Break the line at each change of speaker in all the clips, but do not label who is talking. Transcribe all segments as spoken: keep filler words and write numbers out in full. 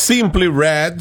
Simply Red,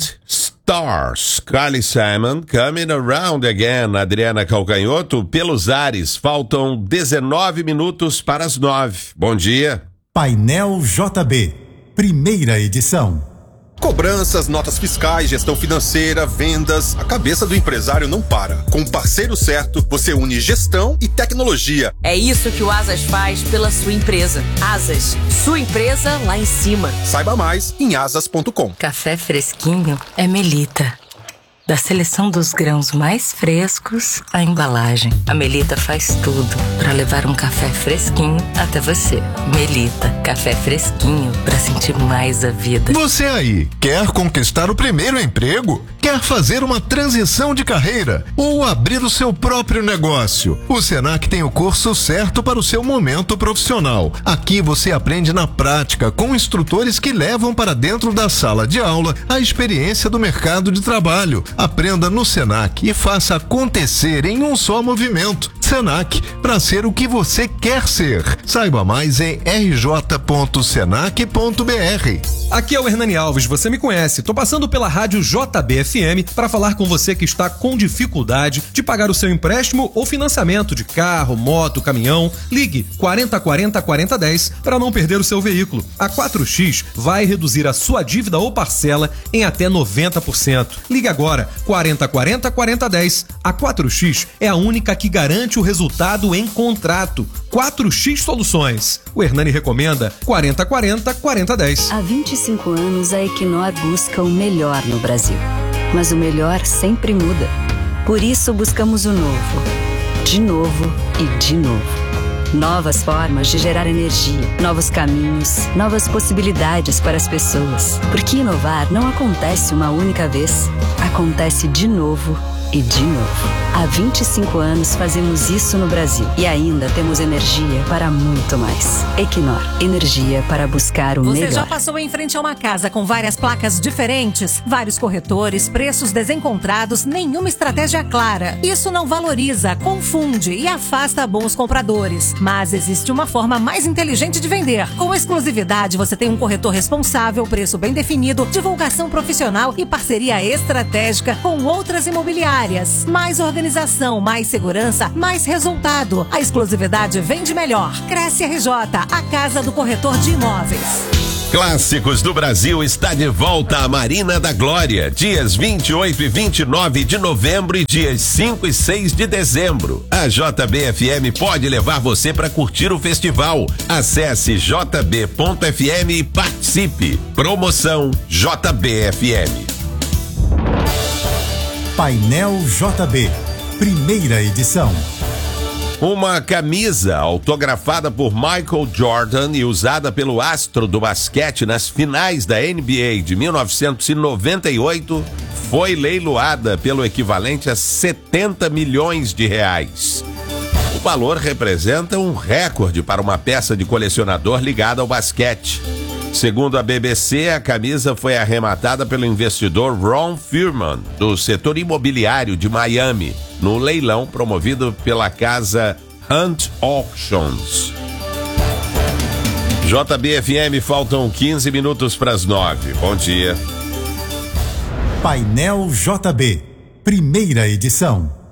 Stars, Carly Simon, Coming Around Again, Adriana Calcanhoto, pelos ares. Faltam dezenove minutos para as nove. Bom dia.
Painel J B, primeira edição.
Cobranças, notas fiscais, gestão financeira, vendas. A cabeça do empresário não para. Com o parceiro certo, você une gestão e tecnologia.
É isso que o Asas faz pela sua empresa. Asas, sua empresa lá em cima.
Saiba mais em asas ponto com.
Café fresquinho é Melita. Da seleção dos grãos mais frescos à embalagem, a Melita faz tudo para levar um café fresquinho até você. Melita, café fresquinho para sentir mais a vida.
Você aí, quer conquistar o primeiro emprego? Quer fazer uma transição de carreira? Ou abrir o seu próprio negócio? O Senac tem o curso certo para o seu momento profissional. Aqui você aprende na prática com instrutores que levam para dentro da sala de aula a experiência do mercado de trabalho. Aprenda no Senac e faça acontecer em um só movimento. Senac, para ser o que você quer ser. Saiba mais em r j ponto senac ponto b r.
Aqui é o Hernani Alves, você me conhece. Tô passando pela rádio J B F M para falar com você que está com dificuldade de pagar o seu empréstimo ou financiamento de carro, moto, caminhão. Ligue quarenta quarenta quarenta dez para não perder o seu veículo. A quatro x vai reduzir a sua dívida ou parcela em até noventa por cento. Ligue agora quarenta quarenta quarenta dez. A quatro x é a única que garante o resultado em contrato. quatro x Soluções. O Hernani recomenda quarenta quarenta quarenta dez.
Há vinte e cinco anos a Equinor busca o melhor no Brasil. Mas o melhor sempre muda. Por isso buscamos o novo. De novo e de novo. Novas formas de gerar energia, novos caminhos, novas possibilidades para as pessoas. Porque inovar não acontece uma única vez. Acontece de novo e de novo. Há vinte e cinco anos fazemos isso no Brasil e ainda temos energia para muito mais. Equinor, energia para buscar o
Você
melhor.
já passou em frente a uma casa com várias placas diferentes, vários corretores, preços desencontrados, nenhuma estratégia clara. Isso não valoriza, confunde e afasta bons compradores. Mas existe uma forma mais inteligente de vender. Com exclusividade, você tem um corretor responsável, preço bem definido, divulgação profissional e parceria estratégica com outras imobiliárias. Mais organização, mais segurança, mais resultado. A exclusividade vende melhor. Cresce R J, a casa do corretor de imóveis.
Clássicos do Brasil está de volta à Marina da Glória, dias vinte e oito e vinte e nove de novembro e dias cinco e seis de dezembro. A J B F M pode levar você para curtir o festival. Acesse j b ponto f m e participe. Promoção J B F M.
Painel J B, primeira edição.
Uma camisa autografada por Michael Jordan e usada pelo astro do basquete nas finais da N B A de mil novecentos e noventa e oito foi leiloada pelo equivalente a setenta milhões de reais. O valor representa um recorde para uma peça de colecionador ligada ao basquete. Segundo a B B C, a camisa foi arrematada pelo investidor Ron Furman, do setor imobiliário de Miami, no leilão promovido pela casa Hunt Auctions. J B F M, faltam quinze minutos para as nove. Bom dia.
Painel J B, primeira edição.